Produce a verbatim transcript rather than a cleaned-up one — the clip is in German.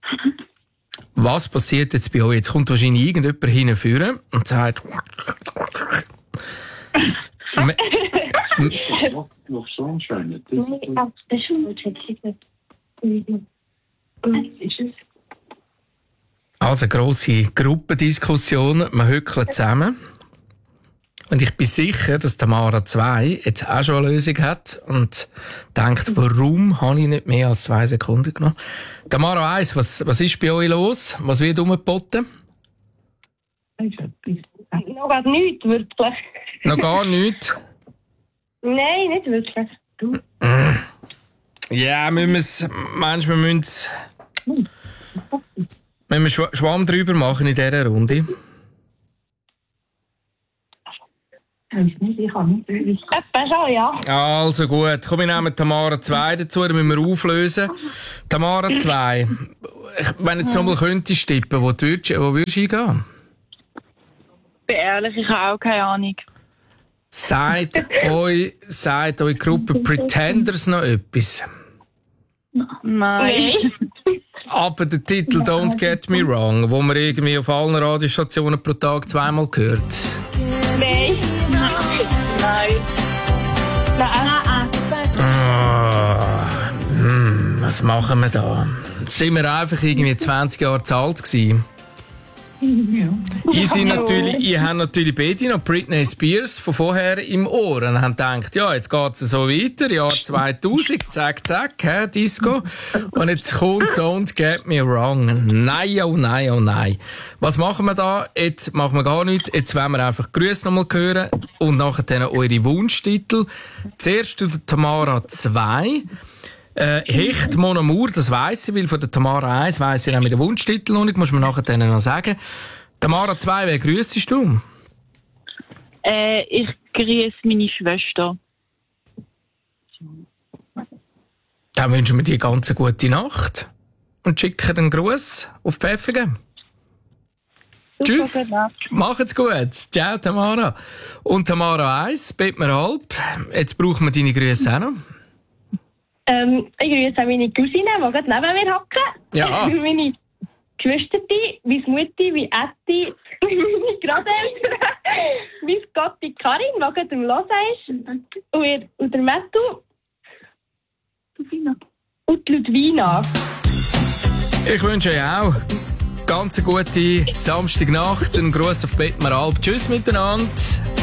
Was passiert jetzt bei euch? Jetzt kommt wahrscheinlich irgendjemand hinführen und sagt... Me- Nog Sunshine. Also grosse Gruppendiskussion, man hückelt zusammen. Und ich bin sicher, dass Tamara zwei jetzt auch schon eine Lösung hat und denkt, warum habe ich nicht mehr als zwei Sekunden genommen? Tamara eins, was, was ist bei euch los? Was wird umgeboten? Noch gar nichts, wirklich. Noch gar nichts? Nein, nicht wirklich. Du? Ja, müssen wir's, manchmal müssen wir müssen wir Schw- Schwamm drüber machen in dieser Runde. Ich kann nicht. Etwa schon, ja. Also gut, komm, wir nehmen Tamara zwei dazu, dann müssen wir auflösen. Tamara zwei, ich, wenn du jetzt nochmal könntest tippen, wo würdest wo würdest du hingehen? Ich bin ehrlich, ich habe auch keine Ahnung. Sagt euch, sagt euch Gruppe Pretenders noch etwas? Nein. Aber der Titel Don't Get Me Wrong, wo man irgendwie auf allen Radiostationen pro Tag zweimal hört. Nein. Nein. Nein. Ah, hm, was machen wir da? Jetzt sind wir einfach irgendwie zwanzig Jahre zu alt gewesen. Ich, natürlich, ich habe natürlich beide noch Britney Spears von vorher im Ohr und haben gedacht, ja, jetzt geht's so weiter, Jahr zweitausend, zack, zack, hä, Disco. Und jetzt kommt Don't Get Me Wrong. Nein, oh nein, oh nein. Was machen wir da? Jetzt machen wir gar nichts. Jetzt wollen wir einfach Grüße nochmal hören und nachher dann eure Wunschtitel. Zuerst zu der Tamara zwei. Äh, Hecht Mon Amour, das weiss ich, weil von der Tamara eins weiss ich auch mit dem Wunschtitel noch nicht, muss man nachher dann noch sagen. Tamara zwei, wer grüssest du? Äh, ich grüße meine Schwester. Dann wünschen wir dir ganz eine gute Nacht und schicken einen Gruß auf Pfäffigen. Tschüss, macht's gut. Ciao, Tamara. Und Tamara eins, beten wir halb. Jetzt brauchen wir deine Grüße auch noch. Ähm, ich grüße auch meine Cousine, die gerade neben mir hocken. Ja. Meine Geschwister, meine Mutti, meine Ätti, meine Großeltern, meine Gotti Karin, die gerade im Hören ist. Und, ihr, und der Mattu. Und die Ludwina. Ich wünsche euch auch ganz eine gute Samstagnacht. Einen Gruß auf Bettmeralb. Tschüss miteinander.